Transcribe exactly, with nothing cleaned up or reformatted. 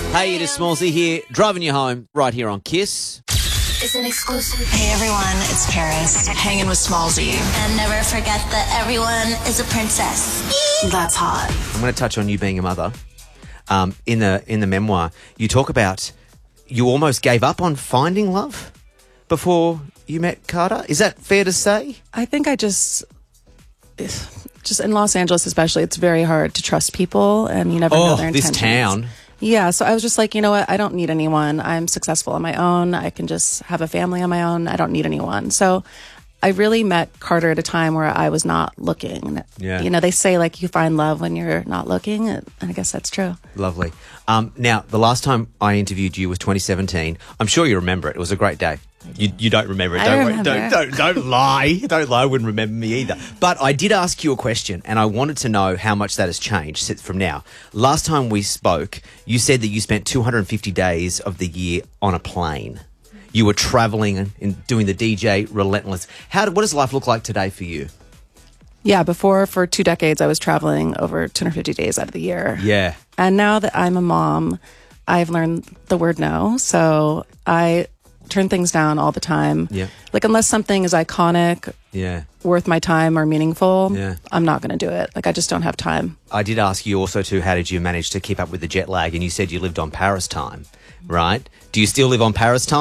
Hey, it is Smallsy here, driving you home right here on Kiss. It's an exclusive. Hey everyone, it's Paris, hanging with Smallsy. And never forget that everyone is a princess. That's hot. I'm going to touch on you being a mother. Um, in the in the memoir, you talk about you almost gave up on finding love before you met Carter. Is that fair to say? I think I just, just in Los Angeles especially, it's very hard to trust people, and you never know Oh, their this intentions. town. Yeah, so I was just like, you know what? I don't need anyone. I'm successful on my own. I can just have a family on my own. I don't need anyone. So I really met Carter at a time where I was not looking. Yeah. You know, they say like you find love when you're not looking, and I guess that's true. Lovely. Um, now, the last time I interviewed you was twenty seventeen. I'm sure you remember it. It was a great day. You, you don't remember it. I Don't, worry. remember. don't don't don't lie. Don't lie. I wouldn't remember me either. But I did ask you a question, and I wanted to know how much that has changed since from now. Last time we spoke, you said that you spent two hundred fifty days of the year on a plane. You were traveling and doing the D J Relentless. How what does life look like today for you? Yeah, before for two decades, I was traveling over two hundred fifty days out of the year. Yeah. And now that I'm a mom, I've learned the word no. So I turn things down all the time. Yeah. Like, unless something is iconic, Yeah. worth my time, or meaningful, Yeah. I'm not going to do it. Like, I just don't have time. I did ask you also too, how did you manage to keep up with the jet lag? And you said you lived on Paris time, right? Do you still live on Paris time?